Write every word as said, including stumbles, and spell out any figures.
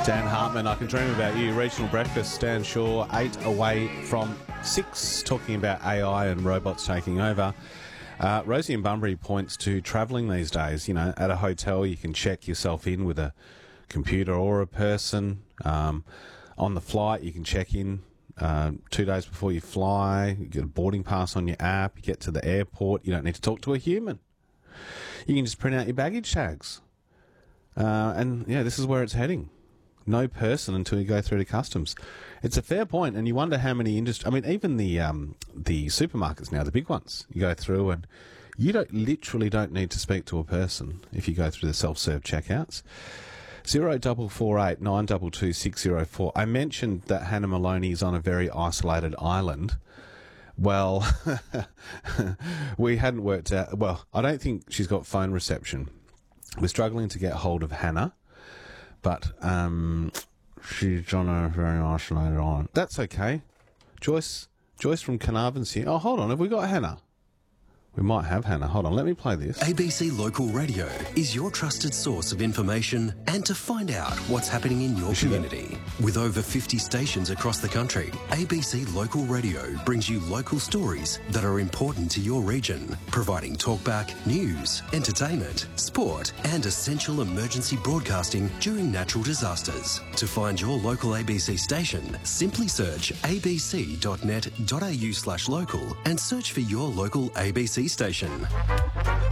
Dan Hartman, I Can Dream About You. Regional Breakfast, Stan Shaw, eight away from six, talking about A I and robots taking over. Uh, Rosie in Bunbury points to travelling these days. You know, at a hotel you can check yourself in with a computer or a person. Um, on the flight you can check in uh, two days before you fly. You get a boarding pass on your app. You get to the airport. You don't need to talk to a human. You can just print out your baggage tags. Uh, and, yeah, this is where it's heading. No person until you go through to customs. It's a fair point, and you wonder how many industry. I mean, even the um, the supermarkets now, the big ones, you go through and you don't literally don't need to speak to a person if you go through the self-serve checkouts. Zero double four eight nine double two six zero four. I mentioned that Hannah Maloney is on a very isolated island. Well, we hadn't worked out. Well, I don't think she's got phone reception. We're struggling to get hold of Hannah. But um, she's on a very isolated island. That's okay. Joyce Joyce from Carnarvon's here. Oh, hold on. Have we got Hannah? We might have Hannah. Hold on. Let me play this. A B C Local Radio is your trusted source of information and to find out what's happening in your community. With over fifty stations across the country, A B C Local Radio brings you local stories that are important to your region, providing talkback, news, entertainment, sport and essential emergency broadcasting during natural disasters. To find your local A B C station, simply search a b c dot net dot a u slash local and search for your local A B C station.